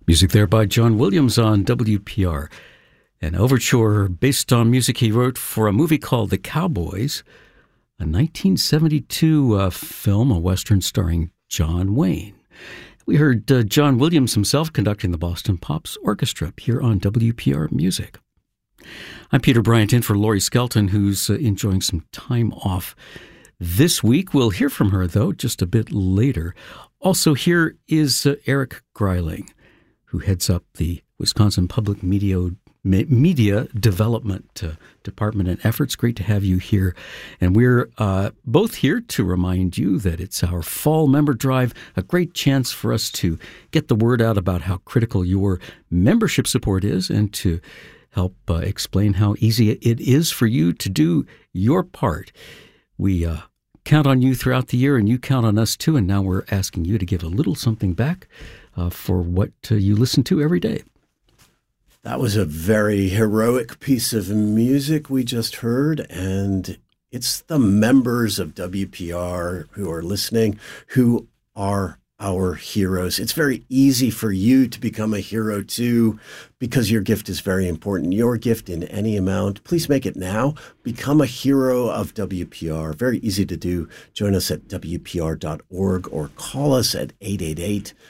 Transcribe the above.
Music there by John Williams on WPR. An overture based on music he wrote for a movie called The Cowboys, a 1972 film, a Western starring John Wayne. We heard John Williams himself conducting the Boston Pops Orchestra here on WPR Music. I'm Peter Bryant in for Laurie Skelton, who's enjoying some time off this week. We'll hear from her, though, just a bit later. Also here is Eric Greiling, who heads up the Wisconsin Public Media Development Department and efforts. Great to have you here. And we're both here to remind you that it's our fall member drive, a great chance for us to get the word out about how critical your membership support is and to help explain how easy it is for you to do your part. We count on you throughout the year, and you count on us too. And now we're asking you to give a little something back for what you listen to every day. That was a very heroic piece of music we just heard, and it's the members of WPR who are listening who are our heroes. It's very easy for you to become a hero too, because your gift is very important. Your gift in any amount, please make it now. Become a hero of WPR. Very easy to do. Join us at WPR.org or call us at 888